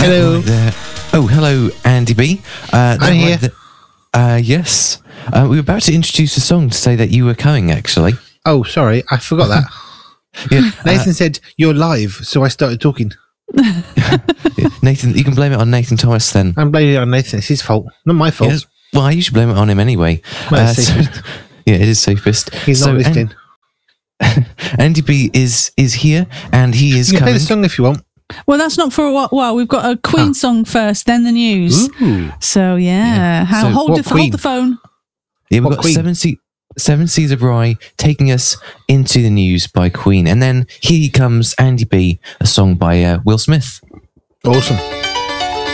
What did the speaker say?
Hello. Right there. Oh, hello, Andy B. I'm here. Yes. We were about to introduce a song to say that you were coming, actually. Oh, sorry, I forgot that. Yeah, Nathan said, you're live, so I started talking. Nathan, you can blame it on Nathan Thomas then. I'm blaming it on Nathan. It's his fault, not my fault. Yes. Well, I usually blame it on him anyway. Well, it's safest. Yeah, it is safest. He's not listening. Andy B is here, and he is You can play coming. the song if you want. Well, that's not for a while. We've got a Queen song first, then the news. Ooh. So, yeah. So Hold what Queen? the phone. Yeah, we've What got Queen? Seven Seas of Rye taking us into the news by Queen. And then here he comes, Andy B, a song by Will Smith. Awesome.